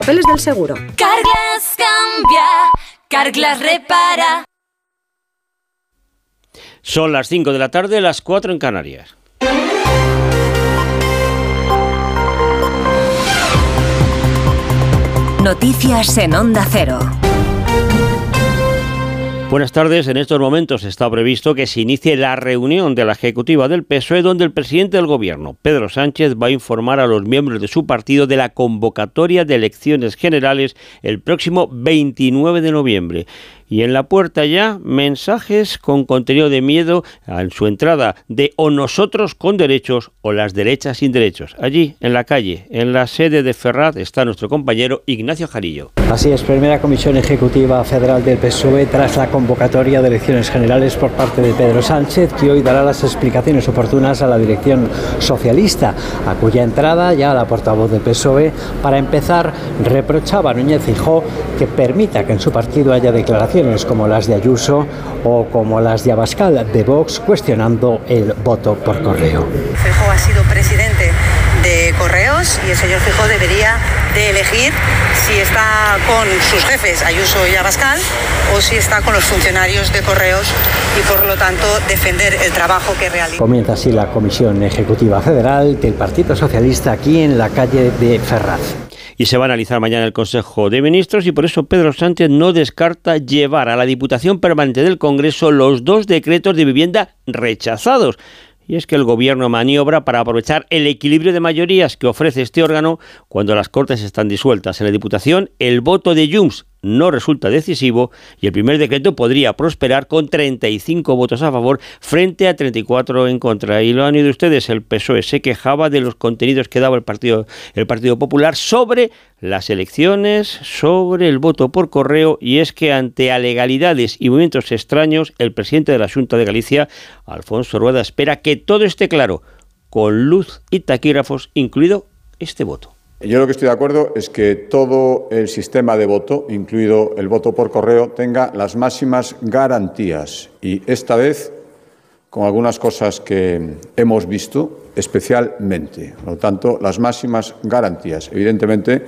Papeles del seguro. Carglass cambia, Carglass repara. Son las 5 de la tarde, las 4 en Canarias. Noticias en Onda Cero. Buenas tardes. En estos momentos está previsto que se inicie la reunión de la ejecutiva del PSOE, donde el presidente del gobierno, Pedro Sánchez, va a informar a los miembros de su partido de la convocatoria de elecciones generales el próximo 29 de noviembre. Y en la puerta ya mensajes con contenido de miedo en su entrada de o nosotros con derechos o las derechas sin derechos. Allí, en la calle, en la sede de Ferraz, está nuestro compañero Ignacio Jarillo. Así es, primera comisión ejecutiva federal del PSOE tras la convocatoria de elecciones generales por parte de Pedro Sánchez, que hoy dará las explicaciones oportunas a la dirección socialista, a cuya entrada ya la portavoz del PSOE, para empezar, reprochaba a Núñez Feijóo que permita que en su partido haya declaraciones como las de Ayuso o como las de Abascal de Vox, cuestionando el voto por correo. Feijóo ha sido presidente de Correos y el señor Feijóo debería de elegir si está con sus jefes, Ayuso y Abascal, o si está con los funcionarios de Correos y por lo tanto defender el trabajo que realiza. Comienza así la comisión ejecutiva federal del Partido Socialista aquí en la calle de Ferraz. Y se va a analizar mañana el Consejo de Ministros y por eso Pedro Sánchez no descarta llevar a la Diputación Permanente del Congreso los 2 decretos de vivienda rechazados. Y es que el Gobierno maniobra para aprovechar el equilibrio de mayorías que ofrece este órgano cuando las Cortes están disueltas. En la Diputación, el voto de Junts no resulta decisivo y el primer decreto podría prosperar con 35 votos a favor frente a 34 en contra. Y lo han oído ustedes, el PSOE se quejaba de los contenidos que daba el Partido Popular sobre las elecciones, sobre el voto por correo, y es que ante alegalidades y movimientos extraños, el presidente de la Xunta de Galicia, Alfonso Rueda, espera que todo esté claro, con luz y taquígrafos, incluido este voto. Yo lo que estoy de acuerdo es que todo el sistema de voto, incluido el voto por correo, tenga las máximas garantías. Y esta vez, con algunas cosas que hemos visto, especialmente. Por lo tanto, las máximas garantías. Evidentemente,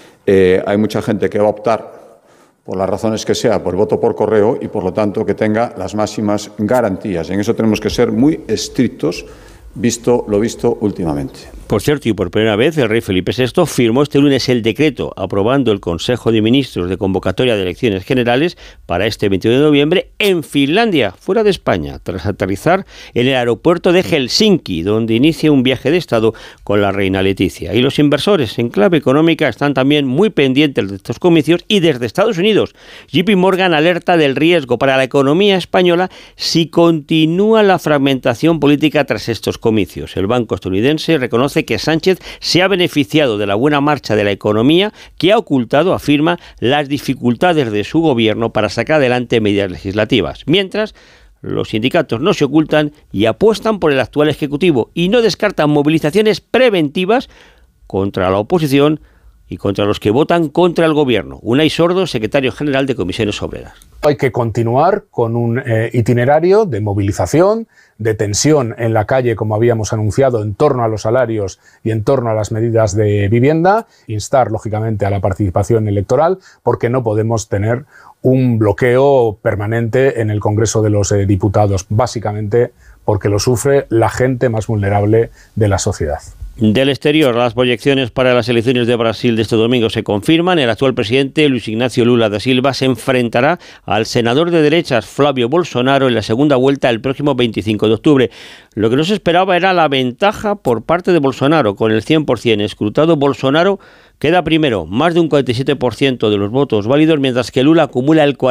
hay mucha gente que va a optar, por las razones que sea, por voto por correo y, por lo tanto, que tenga las máximas garantías. En eso tenemos que ser muy estrictos, visto lo visto últimamente. Por cierto, y por primera vez, el rey Felipe VI firmó este lunes el decreto aprobando el Consejo de Ministros de convocatoria de elecciones generales para este 21 de noviembre en Finlandia, fuera de España, tras aterrizar en el aeropuerto de Helsinki, donde inicia un viaje de Estado con la reina Leticia. Y los inversores en clave económica están también muy pendientes de estos comicios y desde Estados Unidos. JP Morgan alerta del riesgo para la economía española si continúa la fragmentación política tras estos comicios. El banco estadounidense reconoce que Sánchez se ha beneficiado de la buena marcha de la economía, que ha ocultado, afirma, las dificultades de su gobierno para sacar adelante medidas legislativas. Mientras, los sindicatos no se ocultan y apuestan por el actual Ejecutivo y no descartan movilizaciones preventivas contra la oposición y contra los que votan contra el gobierno. Unai Sordo, secretario general de Comisiones Obreras. Hay que continuar con un itinerario de movilización, de tensión en la calle, como habíamos anunciado, en torno a los salarios y en torno a las medidas de vivienda, instar, lógicamente, a la participación electoral, porque no podemos tener un bloqueo permanente en el Congreso de los Diputados, básicamente porque lo sufre la gente más vulnerable de la sociedad. Del exterior, las proyecciones para las elecciones de Brasil de este domingo se confirman. El actual presidente, Luis Ignacio Lula da Silva, se enfrentará al senador de derechas, Flávio Bolsonaro, en la segunda vuelta el próximo 25 de octubre. Lo que no se esperaba era la ventaja por parte de Bolsonaro. Con el 100% escrutado, Bolsonaro queda primero, más de un 47% de los votos válidos, mientras que Lula acumula el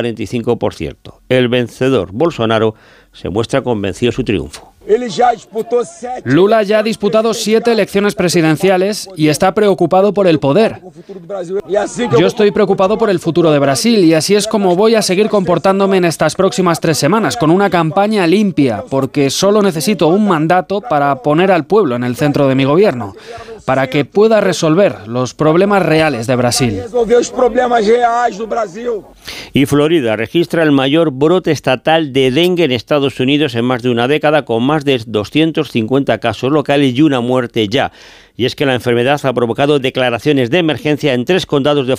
45%. El vencedor, Bolsonaro, se muestra convencido de su triunfo. Lula ya ha disputado 7 elecciones presidenciales y está preocupado por el poder. Yo estoy preocupado por el futuro de Brasil y así es como voy a seguir comportándome en estas próximas 3 semanas, con una campaña limpia, porque solo necesito un mandato para poner al pueblo en el centro de mi gobierno, para que pueda resolver los problemas reales de Brasil. Y Florida registra el mayor brote estatal de dengue en Estados Unidos en más de una década, con más de 250 casos locales y una muerte ya. Y es que la enfermedad ha provocado declaraciones de emergencia en 3 condados de